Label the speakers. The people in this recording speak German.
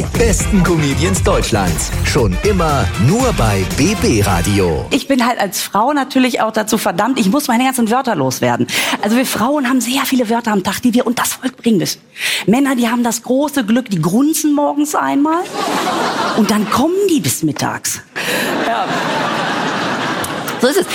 Speaker 1: Die besten Comedians Deutschlands. Schon immer nur bei BB Radio.
Speaker 2: Ich bin halt als Frau natürlich auch dazu verdammt, ich muss meine ganzen Wörter loswerden. Also wir Frauen haben sehr viele Wörter am Tag, die wir unter das Volk bringen müssen. Männer, die haben das große Glück, die grunzen morgens einmal und dann kommen die bis mittags. Ja. So ist es.